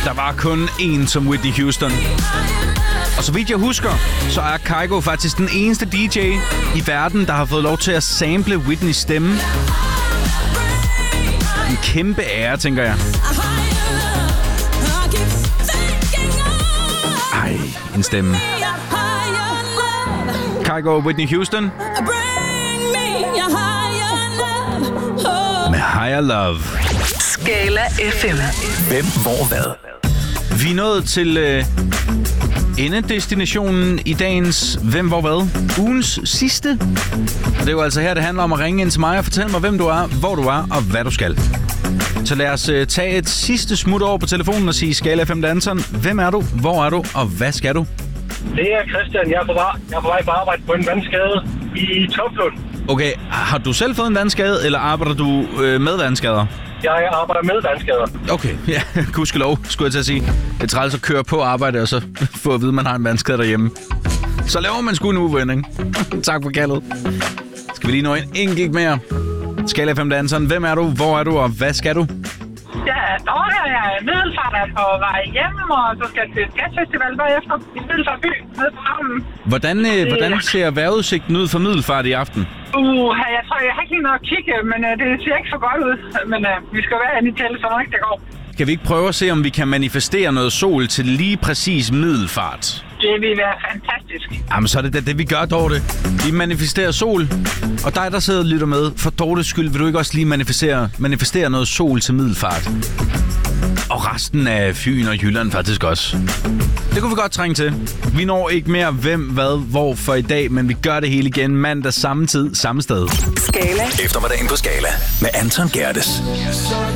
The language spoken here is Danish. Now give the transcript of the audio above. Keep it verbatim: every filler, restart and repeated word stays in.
Der var kun én som Whitney Houston. Og så vidt jeg husker, så er Kygo faktisk den eneste D J i verden, der har fået lov til at sample Whitneys stemme. En kæmpe ære, tænker jeg. Ej, en stemme. Kygo og Whitney Houston. Med Higher Love. Skala F M. Hvem, hvor, hvad? Vi er nået til øh, endedestinationen i dagens Hvem, hvor, hvad? Ugens sidste. Og det er jo altså her, det handler om at ringe ind til mig og fortælle mig, hvem du er, hvor du er og hvad du skal. Så lad os øh, tage et sidste smut over på telefonen og sige Skala F M danseren. Hvem er du, hvor er du og hvad skal du? Det er Christian. Jeg er på vej, jeg er på, vej på arbejde på en vandskade i Toflund. Okay, har du selv fået en vandskade, eller arbejder du øh, med vandskader? Jeg arbejder med vandskader. Okay, ja, gudskelov, skulle jeg til at sige. Det er træls at køre på arbejde, og så få at vide, at man har en vandskade derhjemme. Så laver man sgu en uvending. Tak for kaldet. Skal vi lige nå en enkelt mere? Skala F M danseren. Hvem er du, hvor er du, og hvad skal du? Ja, Dorte, jeg er Middelfart er på vej hjem, og så skal jeg til Jazzfestival bagefter i Middelfart by nede på havnen. Hvordan, øh, hvordan ser vejrudsigten ud for Middelfart i aften? Uh, jeg tror, jeg har ikke lige noget at kigge, men uh, det ser ikke så godt ud. Men uh, vi skal være inde i tælle, så nok det går. Kan vi ikke prøve at se, om vi kan manifestere noget sol til lige præcis Middelfart? Det vil være fantastisk. Jamen, så er det det, det vi gør, Dorte. Vi manifesterer sol. Og dig, der sidder og lytter med, for Dortes skyld, vil du ikke også lige manifestere, manifestere noget sol til Middelfart? Og resten af Fyn og Jylland faktisk også. Det kunne vi godt trænge til. Vi når ikke mere hvem, hvad, hvor for i dag, men vi gør det hele igen mandag samme tid, samme sted. Skala. Eftermiddagen på Skala med Anton Gerdes.